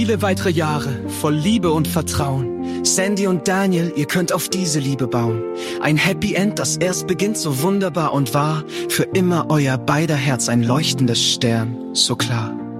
Viele weitere Jahre voll Liebe und Vertrauen. Sandy und Daniel, ihr könnt auf diese Liebe bauen. Ein Happy End, das erst beginnt so wunderbar und wahr. Für immer euer beider Herz ein leuchtender Stern, so klar.